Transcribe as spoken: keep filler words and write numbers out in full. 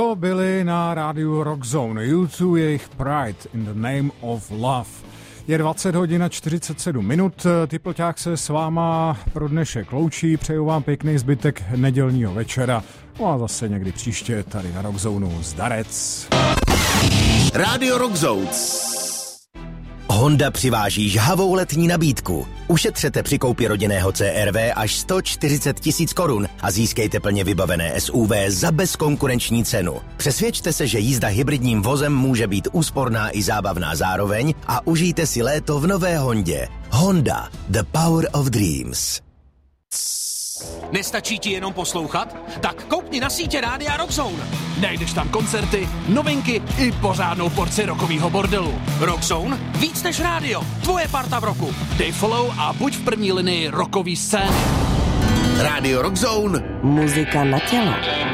To byli na rádiu Rockzone U dva, jejich Pride in the Name of Love. Je dvacet hodin a čtyřicet sedm minut, Typlťák se s váma pro dnešek loučí, přeju vám pěkný zbytek nedělního večera, no a zase někdy příště tady na Rockzoneu zdarec. Rádio Rockzone. Honda přiváží žhavou letní nabídku. Ušetřete při koupi rodinného C R V až sto čtyřicet tisíc korun a získejte plně vybavené S U V za bezkonkurenční cenu. Přesvědčte se, že jízda hybridním vozem může být úsporná i zábavná zároveň a užijte si léto v nové Hondě. Honda, the power of dreams. Nestačí ti jenom poslouchat? Tak koukni na sítě Rádia Rockzone. Najdeš tam koncerty, novinky i pořádnou porci rockovýho bordelu. Rockzone? Víc než rádio. Tvoje parta v roku. Dej follow a buď v první linii rockový scény. Rádio Rockzone. Muzika na tělo.